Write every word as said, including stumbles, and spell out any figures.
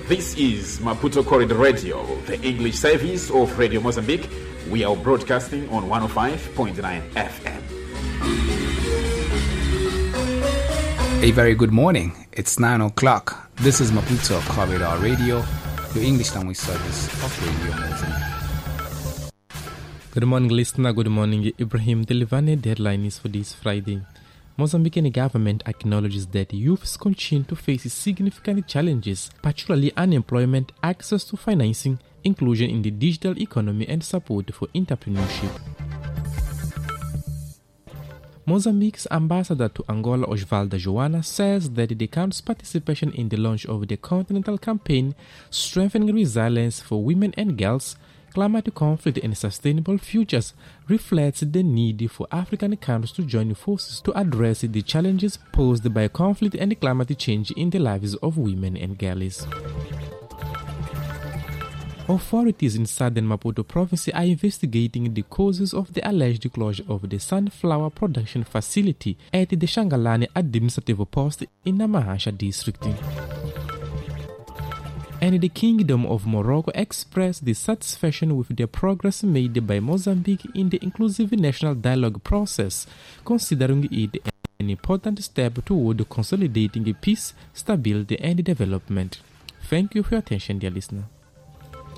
This is Maputo Corridor Radio, the English service of Radio Mozambique. We are broadcasting on one oh five point nine F M. A very good morning. It's nine o'clock. This is Maputo Corridor Radio, the English language service of Radio Mozambique. Good morning, listener. Good morning, Ibrahim. The Levane deadline is for this Friday. Mozambican government acknowledges that youths continue to face significant challenges, particularly unemployment, access to financing, inclusion in the digital economy, and support for entrepreneurship. Mozambique's ambassador to Angola, Osvaldo Joana, says that the country's participation in the launch of the Continental Campaign, Strengthening Resilience for Women and Girls, Climate Conflict and Sustainable Futures, reflects the need for African countries to join forces to address the challenges posed by conflict and climate change in the lives of women and girls. Authorities in southern Maputo province are investigating the causes of the alleged closure of the sunflower production facility at the Shangalani administrative post in Namahansha district. And the Kingdom of Morocco expressed dissatisfaction with the progress made by Mozambique in the inclusive national dialogue process, considering it an important step toward consolidating peace, stability, and development. Thank you for your attention, dear listener.